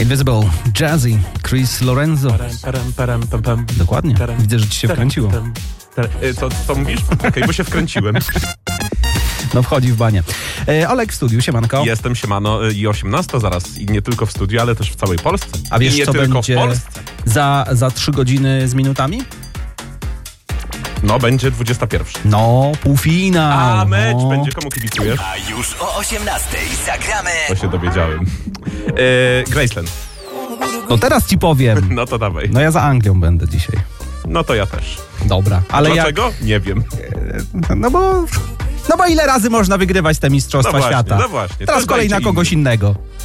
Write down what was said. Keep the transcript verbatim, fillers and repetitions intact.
Invisible, Jazzy, Chris Lorenzo. Param, param, pam, pam. Dokładnie. Widzę, że ci się wkręciło. Co, co mówisz? Okej, okay, bo się wkręciłem. No wchodzi w banie. E, Olek w studiu, siemanko. Jestem, siemano, i osiemnasta zaraz. I nie tylko w studiu, ale też w całej Polsce. A wiesz, I nie co tylko będzie w Polsce. Za, za trzy godziny z minutami? No, będzie dwudziesta pierwsza. No, półfinał. A mecz no. będzie, komu kibicujesz? A już o osiemnastej zagramy. To się dowiedziałem. E, Graceland. No teraz ci powiem. No to dawaj. No ja za Anglią będę dzisiaj. No to ja też. Dobra. Ale Dlaczego? Jak... Nie wiem. No bo... No bo ile razy można wygrywać te mistrzostwa no właśnie, świata? No właśnie. Teraz kolej na kogoś innego.